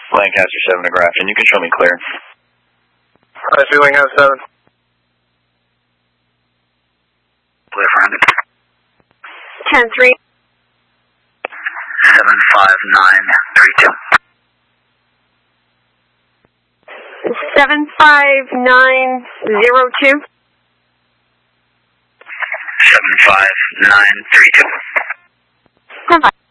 Lancaster 7 to Grafton. You can show me clear. Alright, feeling out 7. Clear for 100. 10-3. 75932. 75902. 75932. 75.